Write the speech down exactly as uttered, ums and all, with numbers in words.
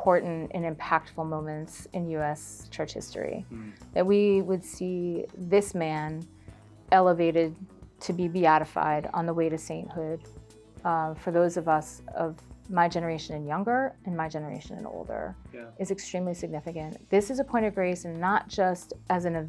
important and impactful moments in U S church history. Mm. That we would see this man elevated to be beatified on the way to sainthood uh, for those of us of my generation and younger and my generation and older Yeah. is extremely significant. This is a point of grace, and not just as an event